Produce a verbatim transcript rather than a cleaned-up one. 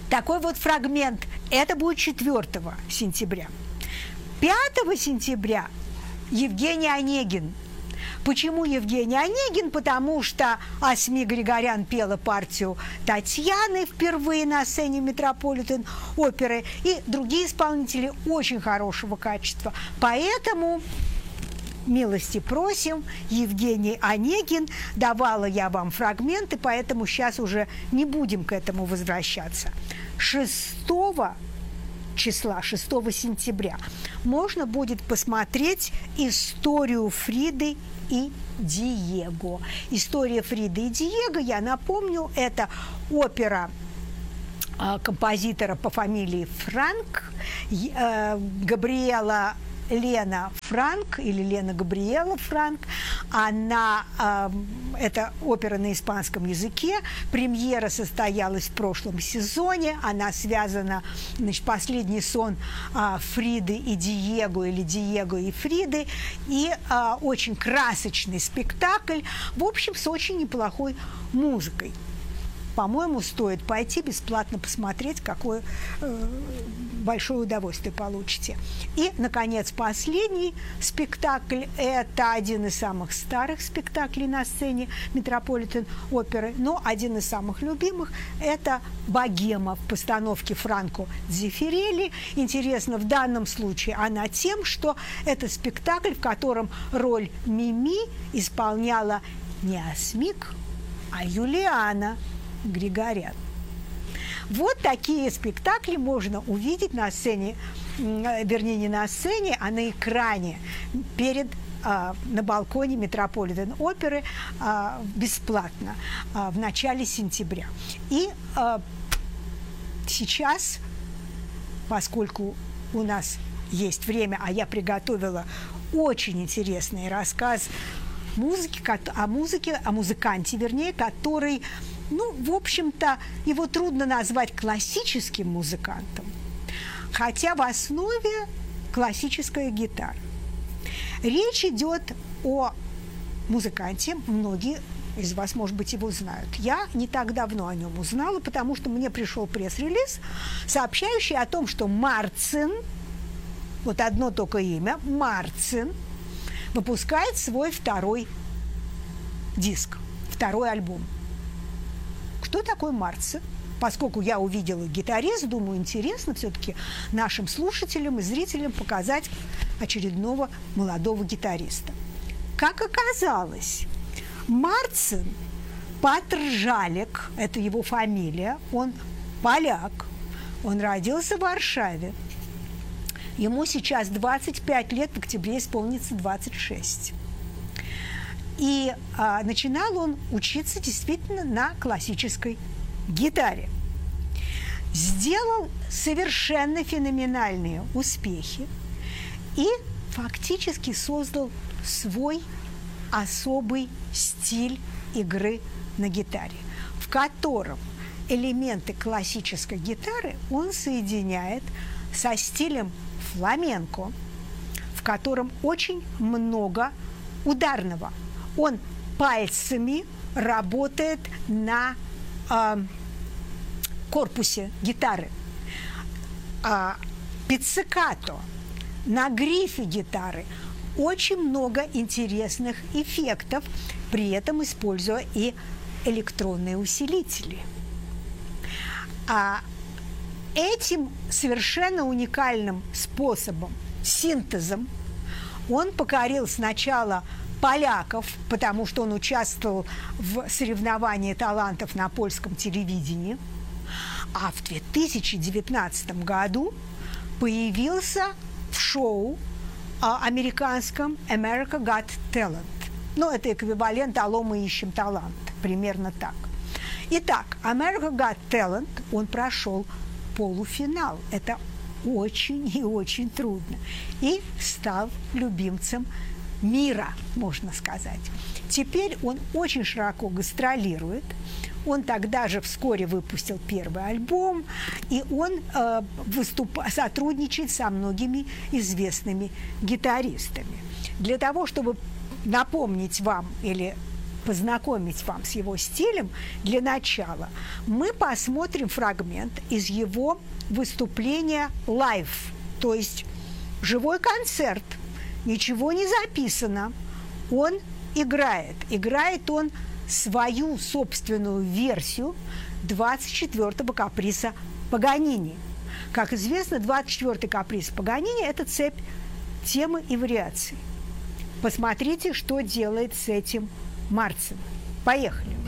Такой вот фрагмент. Это будет четвёртого сентября. пятого сентября Евгений Онегин. Почему Евгений Онегин? Потому что Асми Григорян пела партию Татьяны впервые на сцене Метрополитен оперы, и другие исполнители очень хорошего качества. Поэтому милости просим, Евгений Онегин. Давала я вам фрагменты, поэтому сейчас уже не будем к этому возвращаться. шестого числа, шестого сентября, можно будет посмотреть историю Фриды и Диего. История Фриды и Диего, я напомню, это опера э, композитора по фамилии Франк, э, Габриэла Лена Франк или Лена Габриэла Франк. Она, э, это опера на испанском языке. Премьера состоялась в прошлом сезоне. Она связана, значит, последний сон э, Фриды и Диего или Диего и Фриды. И э, очень красочный спектакль, в общем, с очень неплохой музыкой. По-моему, стоит пойти бесплатно посмотреть, какое э, большое удовольствие получите. И, наконец, последний спектакль – это один из самых старых спектаклей на сцене Метрополитен оперы, но один из самых любимых – это «Богема» в постановке Франко Дзеффирелли. Интересно, в данном случае она тем, что это спектакль, в котором роль Мими исполняла не Асмик, а Юлиана Григорян. Вот такие спектакли можно увидеть на сцене, вернее, не на сцене, а на экране перед, а, на балконе Метрополитен оперы а, бесплатно а, в начале сентября. И а, сейчас, поскольку у нас есть время, а я приготовила очень интересный рассказ музыки, о музыке, о музыканте, вернее, который, ну, в общем-то, его трудно назвать классическим музыкантом, хотя в основе классическая гитара. Речь идет о музыканте, многие из вас, может быть, его знают. Я не так давно о нем узнала, потому что мне пришел пресс-релиз, сообщающий о том, что Марцин, вот одно только имя, Марцин, выпускает свой второй диск, второй альбом. Кто такой Марцин? Поскольку я увидела гитарист, думаю, интересно все-таки нашим слушателям и зрителям показать очередного молодого гитариста. Как оказалось, Марцин Патр Жалек, это его фамилия, он поляк, он родился в Варшаве. Ему сейчас двадцать пять лет, в октябре исполнится двадцать шесть. И а, начинал он учиться действительно на классической гитаре. Сделал совершенно феноменальные успехи и фактически создал свой особый стиль игры на гитаре, в котором элементы классической гитары он соединяет со стилем фламенко, в котором очень много ударного. Он пальцами работает на э, корпусе гитары, а пиццикато на грифе гитары. Очень много интересных эффектов, при этом используя и электронные усилители. А этим совершенно уникальным способом, синтезом, он покорил сначала поляков, потому что он участвовал в соревновании талантов на польском телевидении, а в две тысячи девятнадцатом году появился в шоу а, американском America Got Talent. Ну, это эквивалент «Алло, мы ищем талант», примерно так. Итак, America Got Talent, он прошел полуфинал. Это очень и очень трудно. И стал любимцем мира, можно сказать. Теперь он очень широко гастролирует. Он тогда же вскоре выпустил первый альбом, и он э, выступ... сотрудничает со многими известными гитаристами. Для того, чтобы напомнить вам или познакомить вам с его стилем, для начала мы посмотрим фрагмент из его выступления лайв, то есть живой концерт, ничего не записано, он играет. Играет он свою собственную версию двадцать четвёртого каприса Паганини. Как известно, двадцать четвёртый каприз Паганини – это цепь темы и вариаций. Посмотрите, что делает с этим Марцин. Поехали.